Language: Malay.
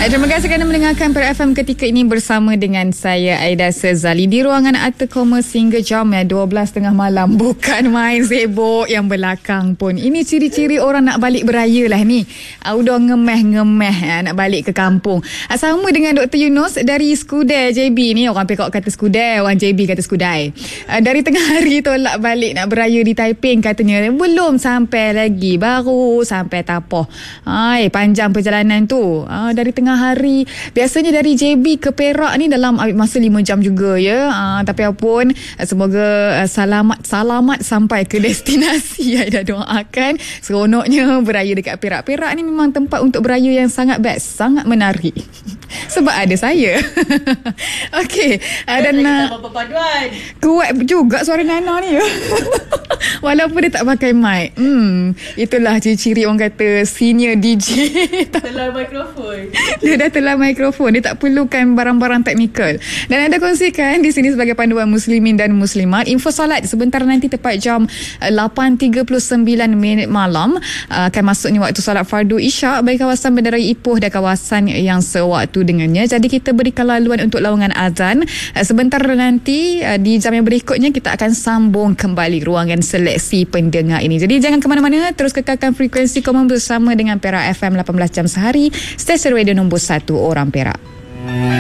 Terima kasih kerana mendengarkan Perak FM ketika ini bersama dengan saya Aida Sezali di ruangan Arta Commerce hingga jam 12.30 malam. Bukan main sibuk yang belakang pun. Ini ciri-ciri orang nak balik beraya lah ni. Udah ngemeh-ngemeh nak balik ke kampung. Sama dengan Dr. Yunus dari Skudai JB ni. Orang Perak kata Skudai, orang JB kata Skudai. Dari tengah hari tolak balik nak beraya di Taiping katanya. Belum sampai lagi, baru sampai Tapoh. Panjang perjalanan tu. Dari tengah hari. Biasanya dari JB ke Perak ni dalam masa 5 jam juga ya. Tapi apapun, semoga selamat sampai ke destinasi. Aida doakan seronoknya beraya dekat Perak. Perak ni memang tempat untuk beraya yang sangat best, sangat menarik. Sebab ada saya. Okey. Dan kuat juga suara Nana ni. Walaupun dia tak pakai mic. Itulah ciri-ciri orang kata senior DJ. Telah mikrofon. Dia dah telah mikrofon. Dia tak perlukan barang-barang teknikal. Dan anda kongsikan di sini sebagai panduan muslimin dan muslimat. Info solat sebentar nanti tepat jam 8.39 malam. Akan masuknya waktu solat fardu isyak bagi kawasan Bandaraya Ipoh dan kawasan yang sewaktu dengannya. Jadi kita berikan laluan untuk lawangan azan. Sebentar nanti di jam yang berikutnya kita akan sambung kembali ruangan seleksi pendengar ini. Jadi jangan ke mana-mana. Terus kekalkan frekuensi Common bersama dengan Perak FM 18 jam sehari. Stesen radio nombor 1 orang Perak.